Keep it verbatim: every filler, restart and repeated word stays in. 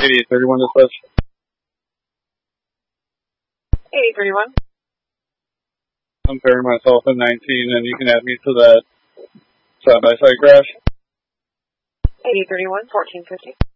eighty-eight thirty-one dispatch. eighty-eight thirty-one. I'm pairing myself in nineteen, and you can add me to that side-by-side crash. eighty-eight thirty-one, fourteen fifty.